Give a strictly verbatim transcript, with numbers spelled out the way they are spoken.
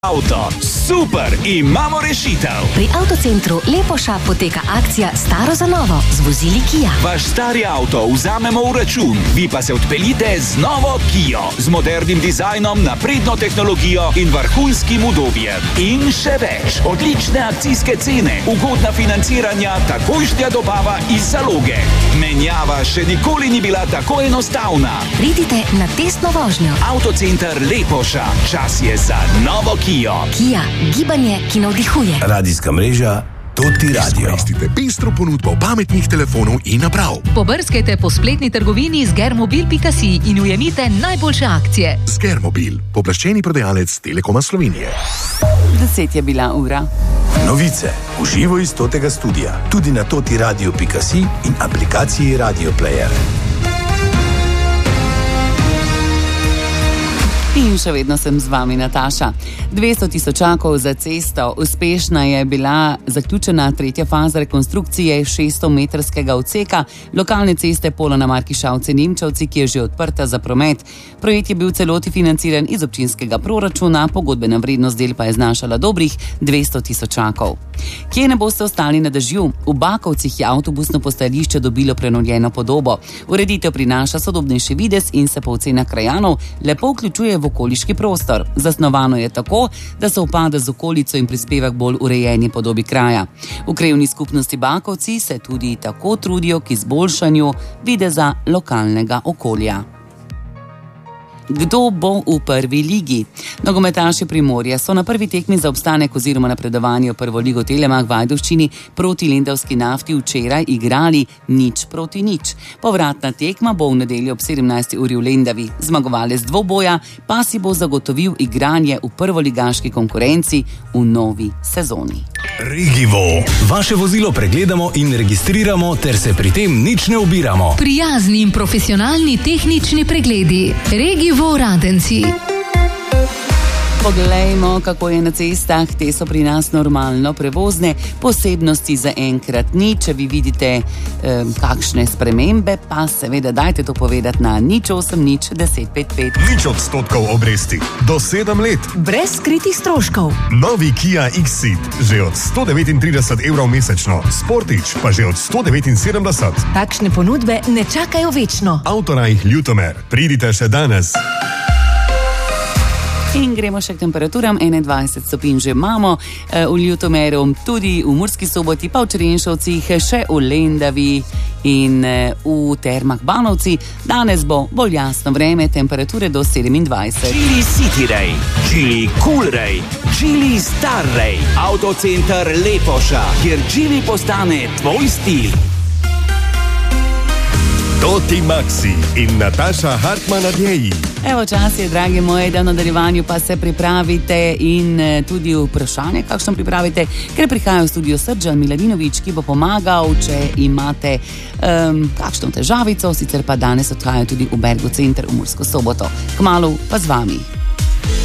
Avto, super, imamo rešitev. Pri Avtocentru Lepoša poteka akcija Staro za novo z vozili Kia. Vaš stari avto vzamemo v račun, vi pa se odpeljite z novo Kio, z modernim dizajnom, napredno tehnologijo in vrhunskim udobjem. In še več, odlične akcijske cene, ugodna financiranja, takojšnja dobava iz zaloge. Menjava še nikoli ni bila tako enostavna. Pridite na testno vožnjo. Avtocenter Lepoša, čas je za novo Kio. Kia, gibanje, ki navdihuje. Radijska mreža Toti Radio. Izkoristite pestro ponudbo pametnih telefonov in naprav. Pobrskajte po spletni trgovini sgermobil pika si in ujemite najboljše akcije. Sgermobil, pooblaščeni prodajalec Telekoma Slovenije. Deset je bila ura. Novice v živo iz Totega studia, tudi na toti radio pika si in aplikaciji Radio Player. In še vedno sem z vami, Nataša. dvesto tisočakov za cesto. Uspešna je bila zaključena tretja faza rekonstrukcije šeststometrskega odseka lokalne ceste Polona Markišavce Nemčevci, ki je že odprta za promet. Projekt je bil celoti financiran iz občinskega proračuna, pogodbena vrednost del pa je znašala dobrih dvesto tisočakov. Kje ne boste ostali na dežju? V Bakovcih je avtobusno postajališče dobilo prenovljeno podobo. Ureditev prinaša sodobnejši videz in se po ocenah krajanov lepo vključuje v okoliški prostor. Zasnovano je tako, da se upada z okolico in prispeva k bolj urejeni podobi kraja. V krajevni skupnosti Bakovci se tudi tako trudijo k izboljšanju videza lokalnega okolja. Kdo bo v prvi ligi? Nogometaši Primorja so na prvi tekmi za obstanek oziroma napredovanje v prvo ligo Telemach v Ajdovščini proti Lendavski Nafti včeraj igrali nič proti nič. Povratna tekma bo v nedeljo ob sedemnajsti uri v Lendavi. Zmagovalec dvoboja pa si bo zagotovil igranje v prvoligaški konkurenci v novi sezoni. Regivo. Vaše vozilo pregledamo in registriramo ter se pri tem nič ne ubiramo. Prijazni in profesionalni tehnični pregledi. Regivo Radenci. Poglejmo, kako je na cestah. Te so pri nas normalno prevozne, posebnosti za enkrat ni. Če vi vidite eh, kakšne spremembe, pa seveda dajte to povedati na nič osem nič deset pet pet. Nič odstotkov obresti. Do sedem let. Brez skritih stroškov. Novi Kia X-Ceed že od sto devetintrideset evrov mesečno. Sportič pa že od sto devetinsedemdeset. Takšne ponudbe ne čakajo večno. Avtorajh Ljutomer. Pridite še danes. In gremo še k temperaturam. enaindvajset stopinj že imamo v Ljutomeru, tudi v Murski Soboti, pa v Črenšovcih, še v Lendavi in v Termah Banovci. Danes bo bolj jasno vreme, temperature do sedemindvajset. Chili City Ray, Chili Cool Ray, Chili Star Ray. Avtocenter Lepoša, kjer Chili postane tvoj stil. Toti Maxi in Nataša Hartman-Adjeji. Evo, čas je, dragi moji, da v nadaljevanju pa se pripravite in tudi vprašanje, kakšno pripravite, ker prihaja v studio Srdžan Miladinovič, ki bo pomagal, če imate um, kakšno težavico, sicer pa danes odhajajo tudi v Bergo center v Mursko Soboto. Kmalu pa z vami.